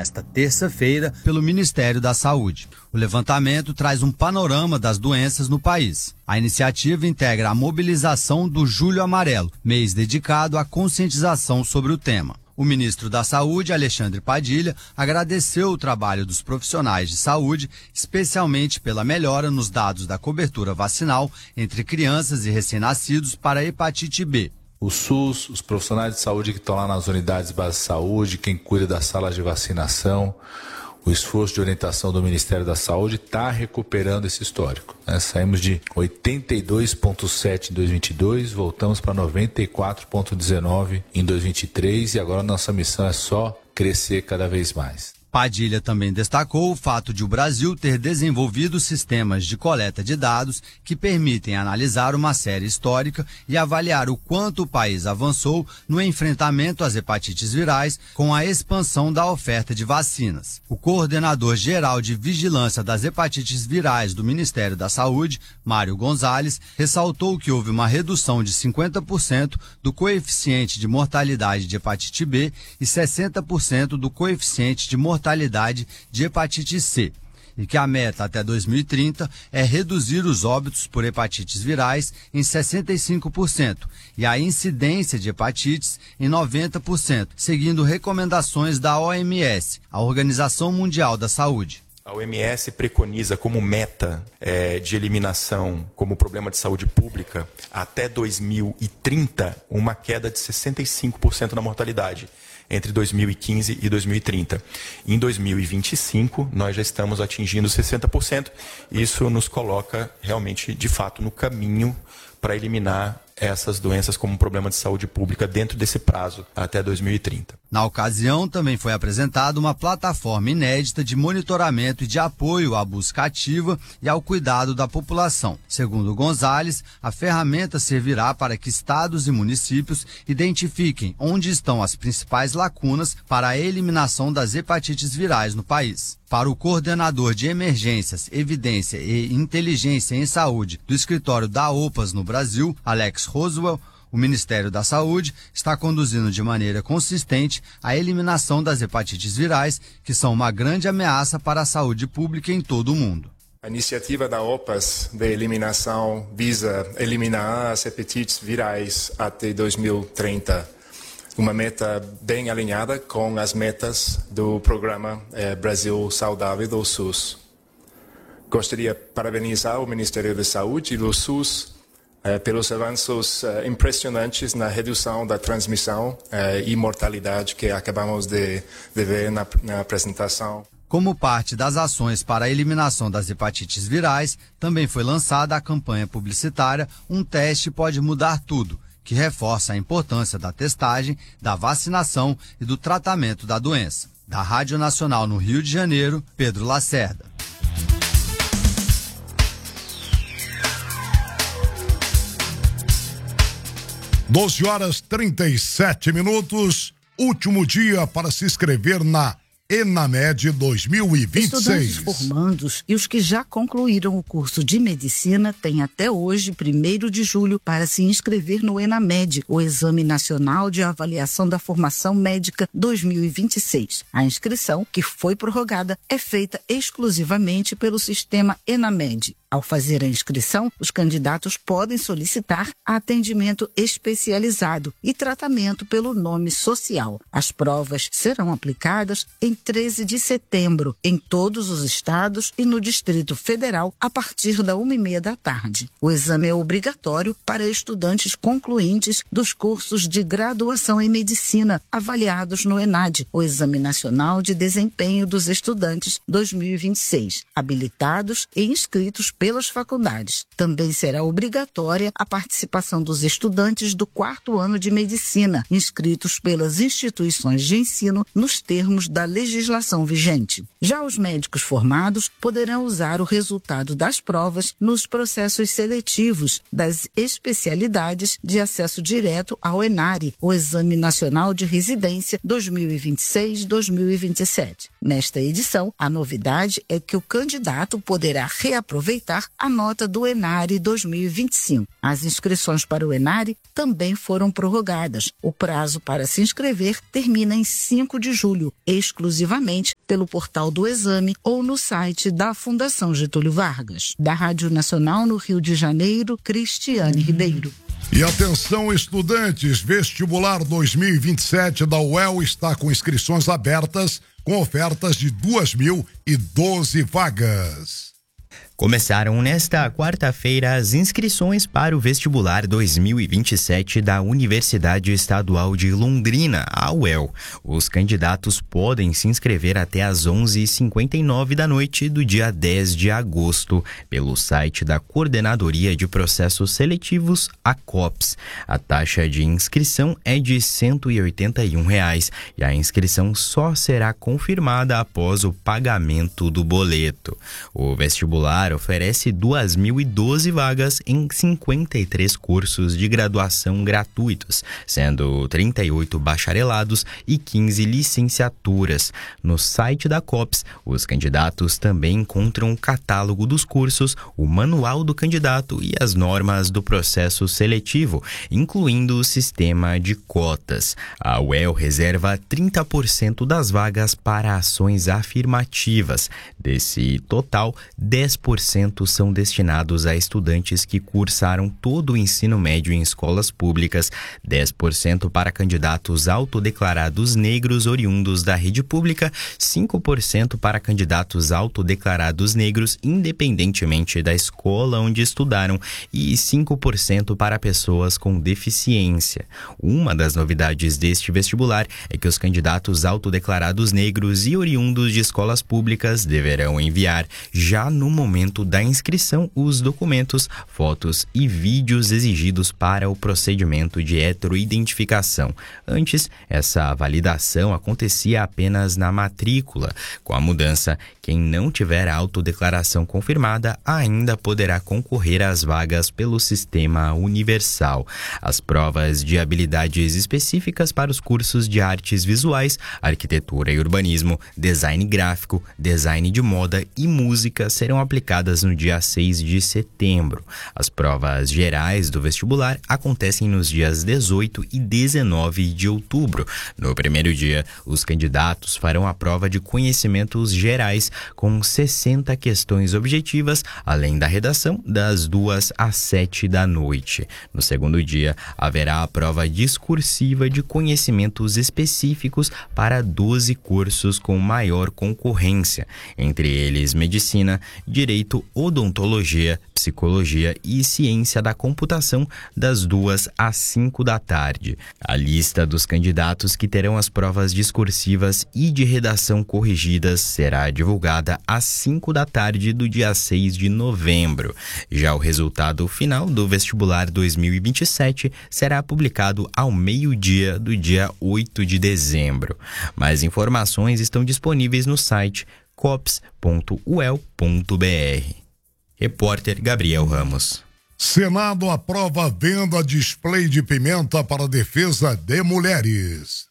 nesta terça-feira, pelo Ministério da Saúde. O levantamento traz um panorama das doenças no país. A iniciativa integra a mobilização do Julho Amarelo, mês dedicado à conscientização sobre o tema. O ministro da Saúde, Alexandre Padilha, agradeceu o trabalho dos profissionais de saúde, especialmente pela melhora nos dados da cobertura vacinal entre crianças e recém-nascidos para a hepatite B. O SUS, os profissionais de saúde que estão lá nas unidades de base de saúde, quem cuida das salas de vacinação, o esforço de orientação do Ministério da Saúde está recuperando esse histórico. Saímos de 82,7 em 2022, voltamos para 94,19 em 2023 e agora nossa missão é só crescer cada vez mais. Padilha também destacou o fato de o Brasil ter desenvolvido sistemas de coleta de dados que permitem analisar uma série histórica e avaliar o quanto o país avançou no enfrentamento às hepatites virais com a expansão da oferta de vacinas. O coordenador geral de vigilância das hepatites virais do Ministério da Saúde, Mário Gonzalez, ressaltou que houve uma redução de 50% do coeficiente de mortalidade de hepatite B e 60% do coeficiente de mortalidade de hepatite C, e que a meta até 2030 é reduzir os óbitos por hepatites virais em 65% e a incidência de hepatites em 90%, seguindo recomendações da OMS, a Organização Mundial da Saúde. A OMS preconiza como meta de eliminação como problema de saúde pública até 2030 uma queda de 65% na mortalidade entre 2015 e 2030. Em 2025, nós já estamos atingindo 60%. Isso nos coloca realmente, de fato, no caminho para eliminar essas doenças como um problema de saúde pública dentro desse prazo até 2030. Na ocasião, também foi apresentada uma plataforma inédita de monitoramento e de apoio à busca ativa e ao cuidado da população. Segundo Gonzalez, a ferramenta servirá para que estados e municípios identifiquem onde estão as principais lacunas para a eliminação das hepatites virais no país. Para o coordenador de emergências, evidência e inteligência em saúde do escritório da OPAS no Brasil, Alex Roswell, o Ministério da Saúde está conduzindo de maneira consistente a eliminação das hepatites virais, que são uma grande ameaça para a saúde pública em todo o mundo. A iniciativa da OPAS de eliminação visa eliminar as hepatites virais até 2030. Uma meta bem alinhada com as metas do programa Brasil Saudável do SUS. Gostaria de parabenizar o Ministério da Saúde e o SUS pelos avanços impressionantes na redução da transmissão e mortalidade que acabamos de ver na apresentação. Como parte das ações para a eliminação das hepatites virais, também foi lançada a campanha publicitária Um Teste Pode Mudar Tudo, que reforça a importância da testagem, da vacinação e do tratamento da doença. Da Rádio Nacional no Rio de Janeiro, Pedro Lacerda. 12h37, último dia para se inscrever na ENAMED 2026. Estudantes formandos e os que já concluíram o curso de medicina têm até hoje, 1º de julho, para se inscrever no ENAMED, o Exame Nacional de Avaliação da Formação Médica 2026. A inscrição, que foi prorrogada, é feita exclusivamente pelo sistema ENAMED. Ao fazer a inscrição, os candidatos podem solicitar atendimento especializado e tratamento pelo nome social. As provas serão aplicadas em 13 de setembro, em todos os estados e no Distrito Federal, a partir da 1h30 da tarde. O exame é obrigatório para estudantes concluintes dos cursos de graduação em medicina, avaliados no ENAD, o Exame Nacional de Desempenho dos Estudantes 2026, habilitados e inscritos pelas faculdades. Também será obrigatória a participação dos estudantes do 4º ano de medicina, inscritos pelas instituições de ensino nos termos da legislação vigente. Já os médicos formados poderão usar o resultado das provas nos processos seletivos das especialidades de acesso direto ao ENARE, o Exame Nacional de Residência 2026-2027. Nesta edição, a novidade é que o candidato poderá reaproveitar a nota do ENARE 2025. As inscrições para o ENARE também foram prorrogadas. O prazo para se inscrever termina em 5 de julho, exclusivamente pelo portal do Exame ou no site da Fundação Getúlio Vargas. Da Rádio Nacional no Rio de Janeiro, Cristiane Ribeiro. E atenção, estudantes, vestibular 2027 da UEL está com inscrições abertas com ofertas de 2.012 vagas. Começaram nesta quarta-feira as inscrições para o vestibular 2027 da Universidade Estadual de Londrina, a UEL. Os candidatos podem se inscrever até às 11h59 da noite do dia 10 de agosto pelo site da Coordenadoria de Processos Seletivos, a COPS. A taxa de inscrição é de R$ 181 e a inscrição só será confirmada após o pagamento do boleto. O vestibular oferece 2.012 vagas em 53 cursos de graduação gratuitos, sendo 38 bacharelados e 15 licenciaturas. No site da COPS, os candidatos também encontram o catálogo dos cursos, o manual do candidato e as normas do processo seletivo, incluindo o sistema de cotas. A UEL reserva 30% das vagas para ações afirmativas. Desse total, 10% são destinados a estudantes que cursaram todo o ensino médio em escolas públicas, 10% para candidatos autodeclarados negros oriundos da rede pública, 5% para candidatos autodeclarados negros independentemente da escola onde estudaram e 5% para pessoas com deficiência. Uma das novidades deste vestibular é que os candidatos autodeclarados negros e oriundos de escolas públicas deverão enviar, já no momento da inscrição, os documentos, fotos e vídeos exigidos para o procedimento de heteroidentificação. Antes, essa validação acontecia apenas na matrícula. Com a mudança, quem não tiver a autodeclaração confirmada ainda poderá concorrer às vagas pelo Sistema Universal. As provas de habilidades específicas para os cursos de artes visuais, arquitetura e urbanismo, design gráfico, design de moda e música serão aplicadas no dia 6 de setembro. As provas gerais do vestibular acontecem nos dias 18 e 19 de outubro. No primeiro dia, os candidatos farão a prova de conhecimentos gerais com 60 questões objetivas, além da redação, das 2 às 7 da noite. No segundo dia, haverá a prova discursiva de conhecimentos específicos para 12 cursos com maior concorrência, entre eles medicina, direito, odontologia, psicologia e ciência da computação, das 2 às 5 da tarde. A lista dos candidatos que terão as provas discursivas e de redação corrigidas será divulgada às 5 da tarde do dia 6 de novembro. Já o resultado final do vestibular 2027 será publicado ao meio-dia do dia 8 de dezembro. Mais informações estão disponíveis no site cops.uel.br. Repórter Gabriel Ramos. Senado aprova a venda de spray de pimenta para a defesa de mulheres.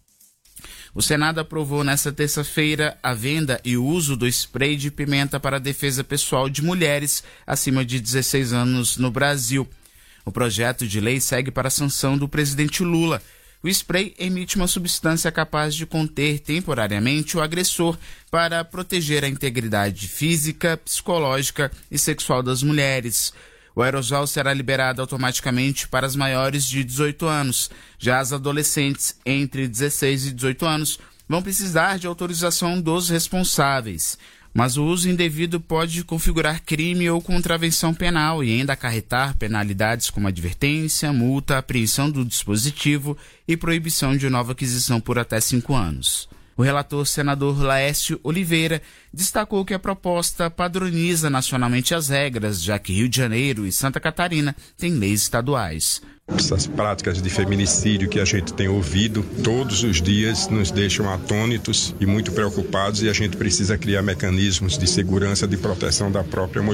O Senado aprovou nesta terça-feira a venda e o uso do spray de pimenta para a defesa pessoal de mulheres acima de 16 anos no Brasil. O projeto de lei segue para a sanção do presidente Lula. O spray emite uma substância capaz de conter temporariamente o agressor para proteger a integridade física, psicológica e sexual das mulheres. O aerosol será liberado automaticamente para as maiores de 18 anos. Já as adolescentes entre 16 e 18 anos vão precisar de autorização dos responsáveis. Mas o uso indevido pode configurar crime ou contravenção penal e ainda acarretar penalidades como advertência, multa, apreensão do dispositivo e proibição de nova aquisição por até 5 anos. O relator senador Laércio Oliveira destacou que a proposta padroniza nacionalmente as regras, já que Rio de Janeiro e Santa Catarina têm leis estaduais. Essas práticas de feminicídio que a gente tem ouvido todos os dias nos deixam atônitos e muito preocupados, e a gente precisa criar mecanismos de segurança, de proteção da própria mulher.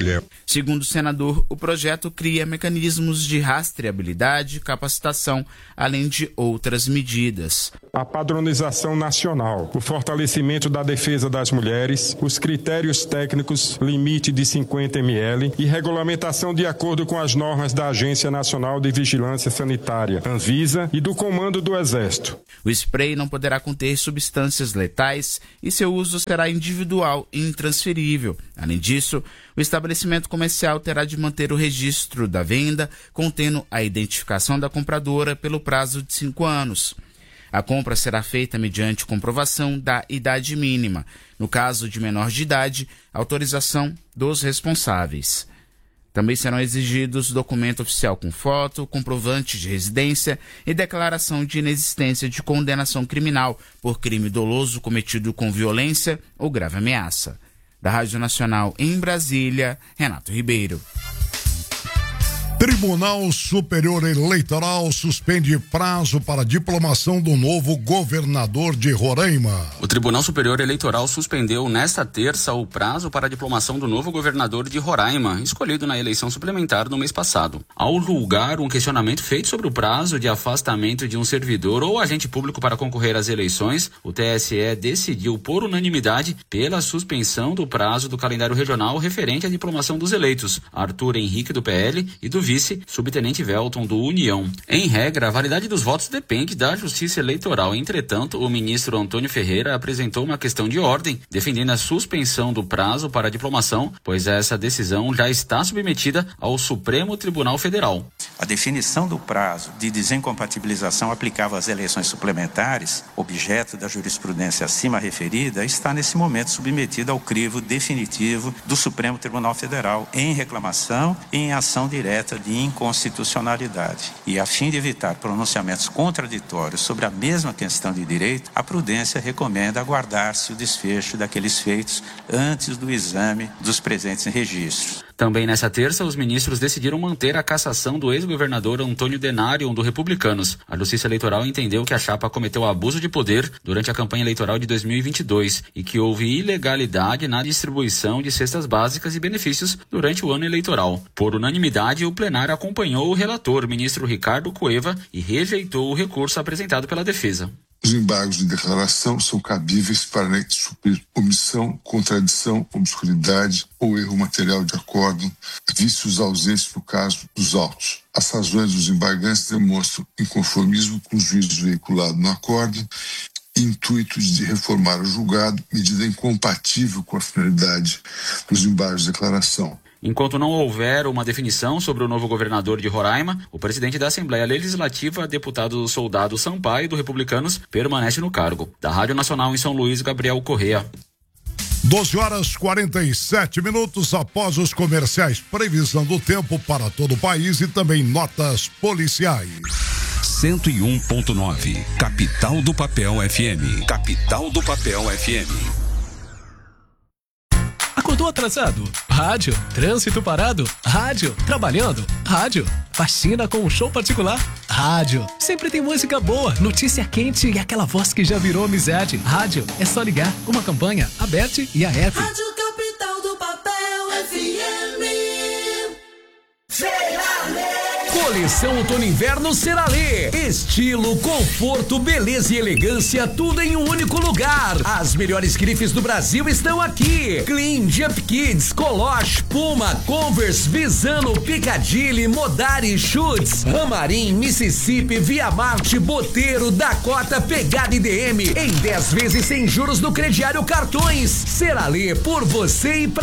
Segundo o senador, o projeto cria mecanismos de rastreabilidade, capacitação, além de outras medidas. A padronização nacional, o fortalecimento da defesa das mulheres, os critérios técnicos, limite de 50 ml e regulamentação de acordo com as normas da Agência Nacional de Vigilância Sanitária, Anvisa, e do Comando do Exército. O spray não poderá conter substâncias letais e seu uso será individual e intransferível. Além disso, o estabelecimento comercial terá de manter o registro da venda, contendo a identificação da compradora pelo prazo de 5 anos. A compra será feita mediante comprovação da idade mínima. No caso de menor de idade, autorização dos responsáveis. Também serão exigidos documento oficial com foto, comprovante de residência e declaração de inexistência de condenação criminal por crime doloso cometido com violência ou grave ameaça. Da Rádio Nacional em Brasília, Renato Ribeiro. Tribunal Superior Eleitoral suspende prazo para diplomação do novo governador de Roraima. O Tribunal Superior Eleitoral suspendeu nesta terça o prazo para a diplomação do novo governador de Roraima, escolhido na eleição suplementar no mês passado. Ao julgar um questionamento feito sobre o prazo de afastamento de um servidor ou agente público para concorrer às eleições, o TSE decidiu por unanimidade pela suspensão do prazo do calendário regional referente à diplomação dos eleitos, Arthur Henrique do PL e do vice, subtenente Velton do União. Em regra, a validade dos votos depende da Justiça Eleitoral. Entretanto, o ministro Antônio Ferreira apresentou uma questão de ordem, defendendo a suspensão do prazo para a diplomação, pois essa decisão já está submetida ao Supremo Tribunal Federal. A definição do prazo de desincompatibilização aplicável às eleições suplementares, objeto da jurisprudência acima referida, está nesse momento submetida ao crivo definitivo do Supremo Tribunal Federal em reclamação e em ação direta de inconstitucionalidade. E a fim de evitar pronunciamentos contraditórios sobre a mesma questão de direito, a prudência recomenda aguardar-se o desfecho daqueles feitos antes do exame dos presentes registros. Também nessa terça, os ministros decidiram manter a cassação do ex-governador Antônio Denário, do Republicanos. A Justiça Eleitoral entendeu que a chapa cometeu abuso de poder durante a campanha eleitoral de 2022 e que houve ilegalidade na distribuição de cestas básicas e benefícios durante o ano eleitoral. Por unanimidade, o plenário acompanhou o relator, ministro Ricardo Cueva, e rejeitou o recurso apresentado pela defesa. Os embargos de declaração são cabíveis para suprir omissão, contradição, obscuridade ou erro material de acórdão, vícios ausentes no caso dos autos. As razões dos embargantes demonstram inconformismo com o juízo veiculado no acórdão, intuitos de reformar o julgado, medida incompatível com a finalidade dos embargos de declaração. Enquanto não houver uma definição sobre o novo governador de Roraima, o presidente da Assembleia Legislativa, deputado Soldado Sampaio, do Republicanos, permanece no cargo. Da Rádio Nacional em São Luís, Gabriel Correa. 12h47 após os comerciais. Previsão do tempo para todo o país e também notas policiais. 101.9, Capital do Papel FM. Capital do Papel FM. Acordou atrasado? Rádio. Trânsito parado? Rádio. Trabalhando? Rádio. Faxina com um show particular? Rádio. Sempre tem música boa, notícia quente e aquela voz que já virou amizade. Rádio. É só ligar. Uma campanha, a Bet e a app. Rádio Capital do Papel FM. Coleção Outono Inverno Ceralê. Estilo, conforto, beleza e elegância, tudo em um único lugar. As melhores grifes do Brasil estão aqui. Clean, Jump Kids, Coloche, Puma, Converse, Visano, Piccadilly, Modari, Schutz, Ramarim, Mississippi, Via Marte, Boteiro, Dakota, Pegada e DM. Em 10 vezes sem juros no crediário cartões. Ceralê, por você e pra